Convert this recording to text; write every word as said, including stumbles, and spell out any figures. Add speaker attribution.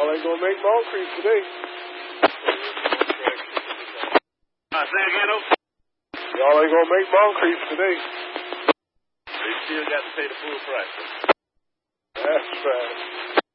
Speaker 1: Y'all ain't gonna make Moncrief today.
Speaker 2: I say again, oh.
Speaker 1: Y'all ain't gonna make Moncrief today.
Speaker 2: They still got to pay the full price.
Speaker 1: That's right.